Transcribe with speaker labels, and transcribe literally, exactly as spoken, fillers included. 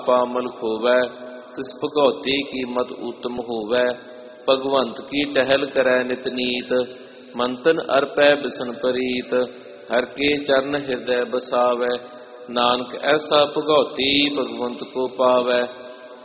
Speaker 1: Palmar खोवै, तिस भगौती कीमत उत्तम होवै। भगवंत की टहल करै नित नीत, मंतन अरपै बिसन प्रीत। हर के चरण हृदय बसावै, नानक ऐसा भगौती भगवंत को पावै।